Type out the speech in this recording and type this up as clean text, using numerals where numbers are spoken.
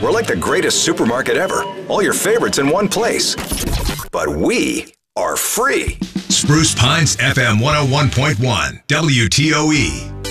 We're like the greatest supermarket ever. All your favorites in one place. But we are free. Spruce Pines FM 101.1 WTOE.